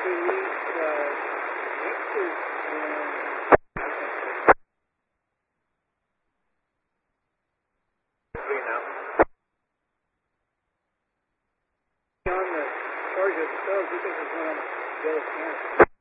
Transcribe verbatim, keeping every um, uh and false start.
released uh, pictures when on the charge itself, we think it's one on the bill of camera.